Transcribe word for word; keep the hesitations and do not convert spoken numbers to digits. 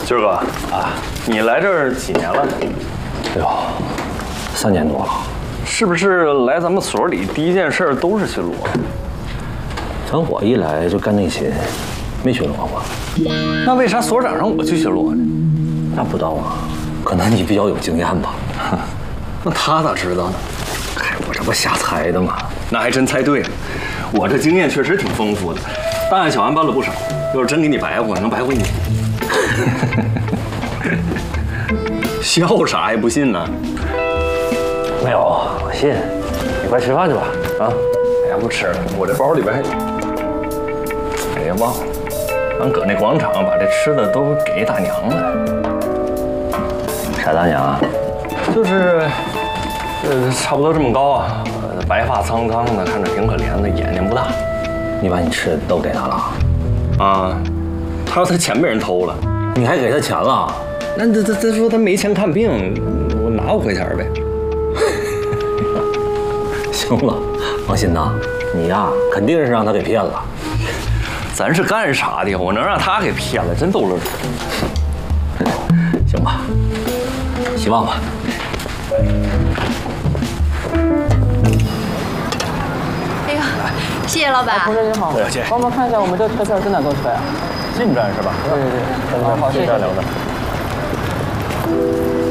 军儿哥啊，你来这儿几年了？ 哎呦，三年多了。 是不是来咱们所里第一件事都是巡逻？ 咱我一来就干那些，没巡逻过。 那为啥所长让我去巡逻呢？ 那不知道啊，可能你比较有经验吧。 那他咋知道呢？ 哎，我这不瞎猜的吗？ 那还真猜对了，我这经验确实挺丰富的，大案小案办了不少。要是真给你白活，能白活你？笑啥呀？不信呢？ 没有，我信。你快吃饭去吧。啊！ 哎呀，不吃了，我这包里边还……哎呀，忘了，俺搁那广场把这吃的都给大娘了。 啥大娘啊？ 就是，呃，差不多这么高啊，呃、白发苍苍的，看着挺可怜的，眼睛不大。 你把你吃的都给他了？ 啊，他说他钱被人偷了。 你还给他钱了？ 那他他他说他没钱看病，我拿五块钱呗。 行了，王鑫呐，你呀肯定是让他给骗了。 咱是干啥的？我能让他给骗了？真逗乐。 行吧，希望吧。 哎呀，谢谢老板。 同学您好，帮忙看一下我们这车票是哪座车呀？ 进站是吧？ 对对对，好，谢谢。 聊的。